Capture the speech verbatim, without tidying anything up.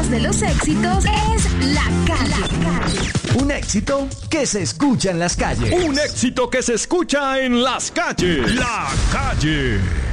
voz de los éxitos es La Calle. La Calle. Un éxito que se escucha en las calles. Un éxito que se escucha en las calles. La Calle.